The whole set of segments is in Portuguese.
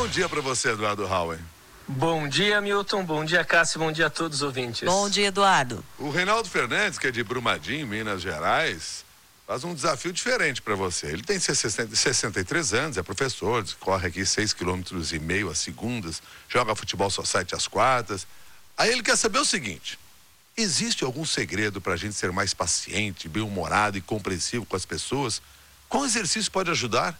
bom dia para você, Eduardo Hauer. Bom dia, Milton. Bom dia, Cássio. Bom dia a todos os ouvintes. Bom dia, Eduardo. O Reinaldo Fernandes, que é de Brumadinho, Minas Gerais, faz um desafio diferente para você. Ele tem 63 anos, é professor, corre aqui 6,5 km às segundas, joga futebol society às quartas. Aí ele quer saber o seguinte: existe algum segredo para a gente ser mais paciente, bem-humorado e compreensivo com as pessoas? Qual exercício pode ajudar?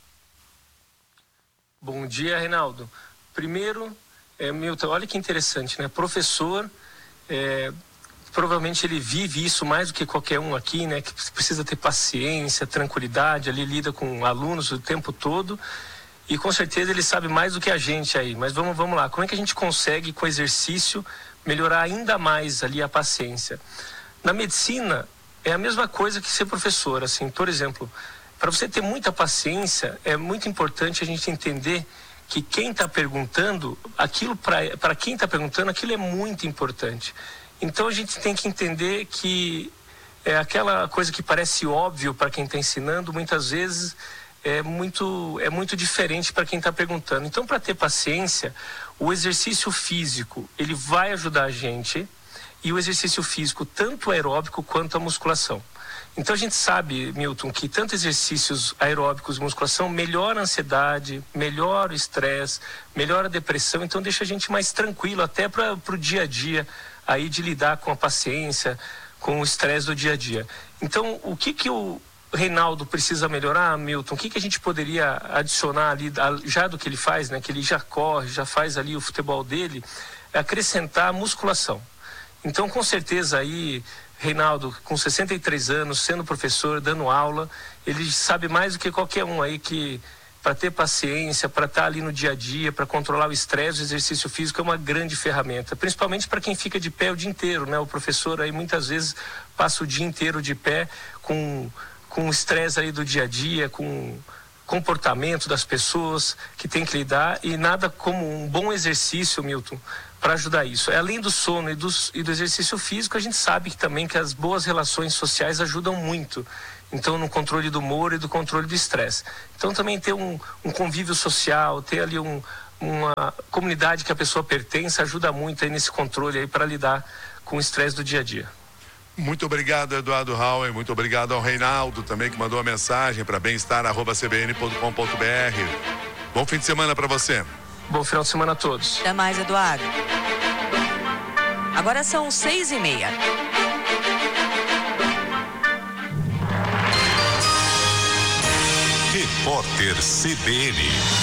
Bom dia, Reinaldo. Primeiro, Milton, olha que interessante, né? Professor, provavelmente ele vive isso mais do que qualquer um aqui, né? Que precisa ter paciência, tranquilidade, ali lida com alunos o tempo todo. E com certeza ele sabe mais do que a gente aí. Mas vamos lá, como é que a gente consegue, com exercício, melhorar ainda mais ali a paciência? Na medicina, é a mesma coisa que ser professor, assim. Por exemplo, para você ter muita paciência, é muito importante a gente entender que quem está perguntando, aquilo para quem está perguntando, aquilo é muito importante. Então a gente tem que entender que aquela coisa que parece óbvio para quem está ensinando, muitas vezes é muito diferente para quem está perguntando. Então, para ter paciência, o exercício físico, ele vai ajudar a gente, e o exercício físico, tanto aeróbico quanto a musculação. Então a gente sabe, Milton, que tanto exercícios aeróbicos e musculação melhora a ansiedade, melhora o estresse, melhora a depressão, então deixa a gente mais tranquilo até para o dia a dia aí de lidar com a paciência, com o estresse do dia a dia. Então o que o Reinaldo precisa melhorar, Milton? O que a gente poderia adicionar ali, já do que ele faz, né? Que ele já corre, já faz ali o futebol dele, acrescentar a musculação. Então com certeza aí, Reinaldo, com 63 anos, sendo professor, dando aula, ele sabe mais do que qualquer um aí que, para ter paciência, para estar ali no dia a dia, para controlar o estresse, o exercício físico é uma grande ferramenta, principalmente para quem fica de pé o dia inteiro, né? O professor aí muitas vezes passa o dia inteiro de pé com o estresse aí do dia a dia, com comportamento das pessoas que tem que lidar, e nada como um bom exercício, Milton, para ajudar isso. Além do sono e do exercício físico, a gente sabe que também que as boas relações sociais ajudam muito. Então, no controle do humor e do controle do estresse. Então, também ter um convívio social, ter ali uma comunidade que a pessoa pertence, ajuda muito aí nesse controle aí para lidar com o estresse do dia a dia. Muito obrigado, Eduardo Hauer. Muito obrigado ao Reinaldo também, que mandou a mensagem para bem-estar@cbn.com.br. Bom fim de semana para você. Bom final de semana a todos. Até mais, Eduardo. Agora são 6:30. Repórter CBN.